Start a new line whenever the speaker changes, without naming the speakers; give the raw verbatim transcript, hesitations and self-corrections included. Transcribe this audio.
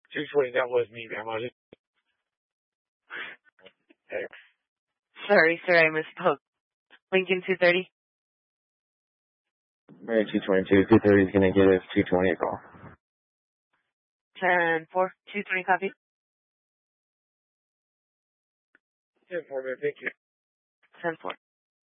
two twenty, that was me, ma'am. I was just...
Sorry, sir, I misspoke. Lincoln two thirty.
Mary two twenty-two, two thirty is going to get us two twenty a call.
ten four, two twenty copy.
ten four, man, thank you.
ten four.